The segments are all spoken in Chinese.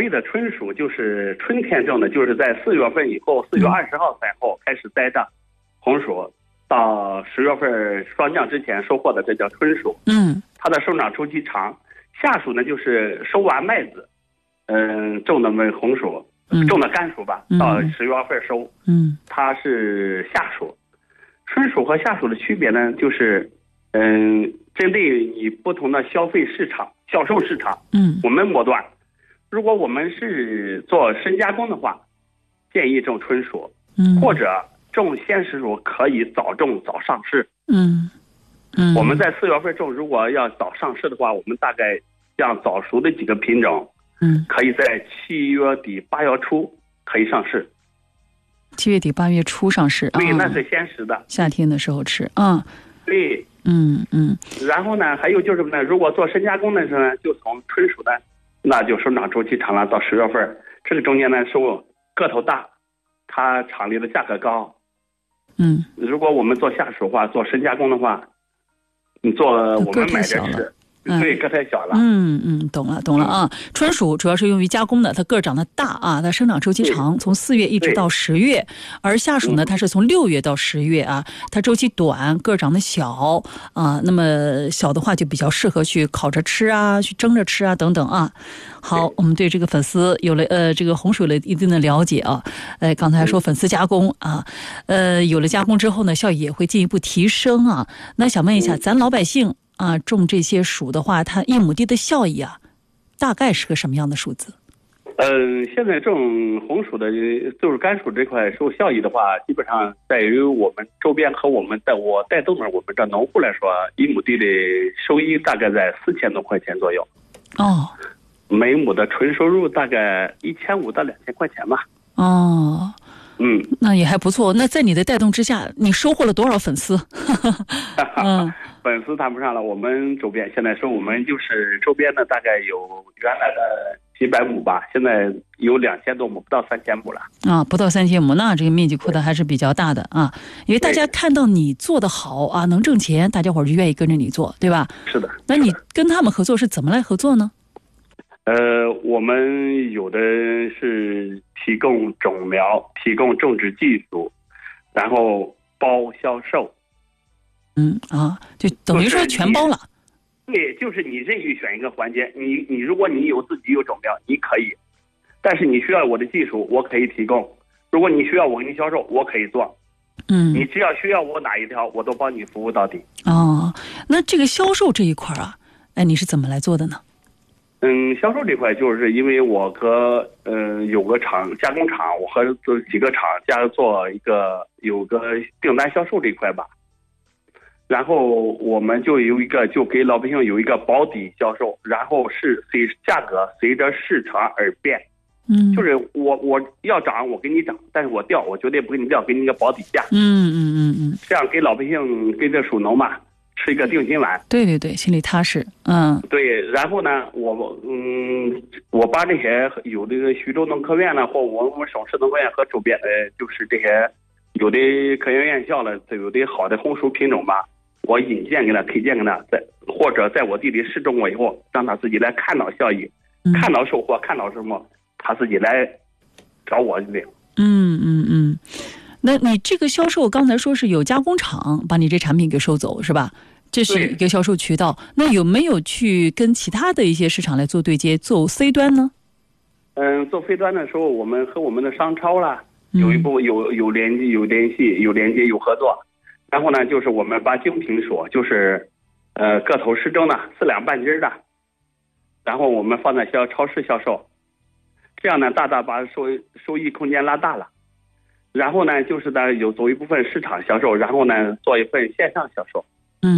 谓的春属就是春天种的，就是在4月份以后，4月20号前后开始栽的红薯，到10月份霜降之前收获的，这叫春属。它的生长周期长。夏属呢，就是收完麦子，种的红薯，种的甘薯吧，到10月份收。它是夏属。春属和夏属的区别呢，就是针对你不同的消费市场、销售市场，我们末端，如果我们是做深加工的话，建议种春属，或者种鲜食属，可以早种早上市。我们在4月份种，如果要早上市的话，我们大概像早熟的几个品种，可以在7月底8月初可以上市。 7月底8月初上市， 对，那是鲜食的， 夏天的时候吃。 对，然后呢，还有就是呢，如果做深加工的时候呢，就从春属的，那就生长周期长了，到10月份，这个中间呢，收个头大，它厂里的价格高。如果我们做夏属的话，做深加工的话，你做我们买着吃。对，个太小了。 懂了啊。春属主要是用于加工的，它个儿长得大啊，它生长周期长，从4月一直到10月。而夏属呢，它是从6月到10月啊，它周期短，个儿长得小啊。那么小的话就比较适合去烤着吃啊，去蒸着吃啊等等啊。好，我们对这个粉丝有了这个红薯有了一定的了解啊。刚才说粉丝加工啊，有了加工之后呢，效益也会进一步提升啊。那想问一下，咱老百姓种这些薯的话，它1亩地的效益啊，大概是个什么样的数字？ 现在种红薯的，就是甘薯这块受效益的话，基本上在于我们周边和我带动的我们这农户来说，1亩地的收益大概在4000多块钱左右。每亩的纯收入大概1500到2000块钱吧。那也还不错。那在你的带动之下，你收获了多少粉丝？ 粉丝谈不上了，我们周边现在说我们就是周边的大概有原来的几百亩吧，现在有2000多亩，不到3000亩了。 不到3000亩，那这个面积扩的还是比较大的啊。因为大家看到你做的好啊，能挣钱，大家伙就愿意跟着你做，对吧？ 是的。 那你跟他们合作是怎么来合作呢？ 我们有的是提供种苗，提供种植技术，然后包销售。就等于说全包了。 对，就是你任意选一个环节，你如果你自己有种苗，你可以，但是你需要我的技术，我可以提供；如果你需要我给你销售，我可以做。你只要需要我哪一条，我都帮你服务到底。 那这个销售这一块啊，你是怎么来做的呢？ 销售这块就是因为我和有个加工厂，我和几个厂家做有个订单销售这一块吧。然后我们就给老百姓有一个保底销售，然后是价格随着市场而变。就是我要涨我给你涨，但是我掉我绝对不给你掉，给你一个保底价。这样给老百姓跟着属农嘛，吃一个定心丸。 对，心里踏实。 对，然后呢，我把这些有的徐州农科院呢，或我们省市农科院和周边的，就是这些有的科研院校了，有的好的红薯品种吧，我引荐给他，推荐给他，或者在我地里试种过以后，让他自己来看到效益，看到收获，看到什么，他自己来找我就领。 那你这个销售刚才说是有加工厂把你这产品给收走是吧？这是一个销售渠道。那有没有去跟其他的一些市场来做对接，做 C 端呢？ 做 C 端的时候，我们和我们的商超啦，有一部有联系，有有合作。然后呢，就是我们把精品薯，就是个头适中的4两半斤的，然后我们放在超市销售，这样呢大大把收益空间拉大了。然后呢，就是呢有走一部分市场销售，然后呢做一份线上销售。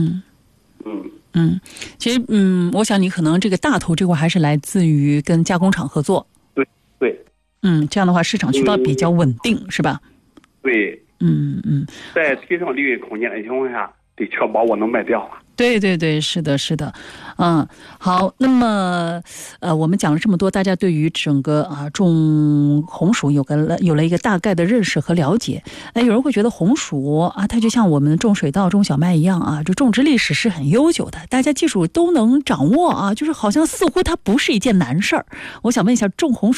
其实我想你可能这个大头这块还是来自于跟加工厂合作。 对。 这样的话市场渠道比较稳定，是吧？ 对。在提升利润空间的情况下，得确保我能卖掉啊。 对，是的。好，那么我们讲了这么多，大家对于整个种红薯有了一个大概的认识和了解。有人会觉得红薯它就像我们种水稻、种小麦一样这种植历史是很悠久的，大家技术都能掌握就是好像似乎它不是一件难事儿。我想问一下，种红薯